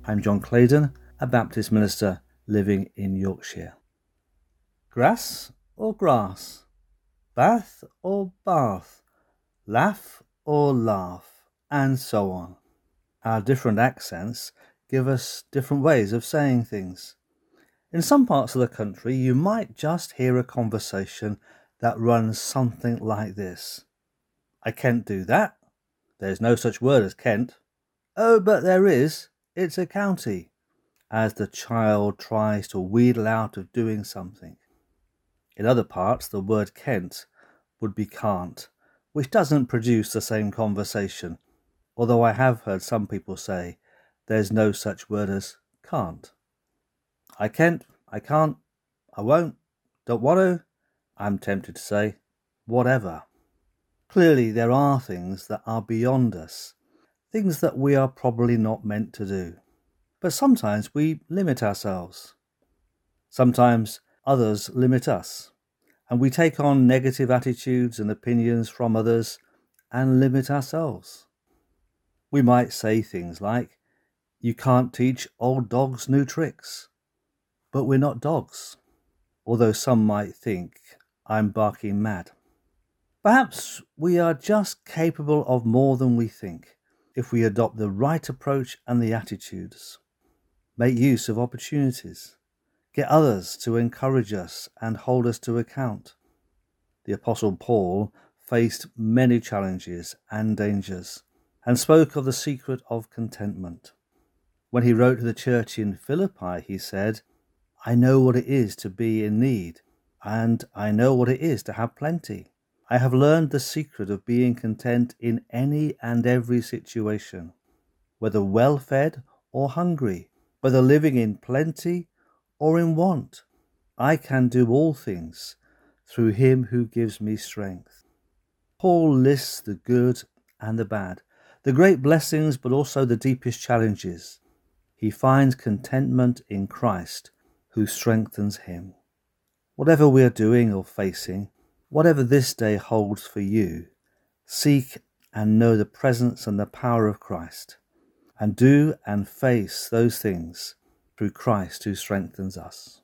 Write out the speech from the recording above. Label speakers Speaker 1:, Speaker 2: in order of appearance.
Speaker 1: I'm John Claydon, a Baptist minister living in Yorkshire. Grass or grass? Bath or bath? Laugh or laugh? And so on. Our different accents give us different ways of saying things. In some parts of the country, you might just hear a conversation that runs something like this. I can't do that. There's no such word as Kent. Oh, but there is. It's a county. As the child tries to wheedle out of doing something. In other parts, the word Kent would be can't, which doesn't produce the same conversation, although I have heard some people say there's no such word as can't. I can't, I can't, I won't, don't want to, I'm tempted to say, whatever. Clearly, there are things that are beyond us, things that we are probably not meant to do. But sometimes we limit ourselves. Sometimes others limit us, and we take on negative attitudes and opinions from others and limit ourselves. We might say things like, "You can't teach old dogs new tricks," but we're not dogs, although some might think I'm barking mad. Perhaps we are just capable of more than we think if we adopt the right approach and the attitudes, make use of opportunities, get others to encourage us and hold us to account. The Apostle Paul faced many challenges and dangers and spoke of the secret of contentment. When he wrote to the church in Philippi, he said, "I know what it is to be in need, and I know what it is to have plenty. I have learned the secret of being content in any and every situation, whether well-fed or hungry, whether living in plenty or in want. I can do all things through him who gives me strength." Paul lists the good and the bad, the great blessings, but also the deepest challenges. He finds contentment in Christ, who strengthens him. Whatever we are doing or facing, whatever this day holds for you, seek and know the presence and the power of Christ, and do and face those things through Christ who strengthens us.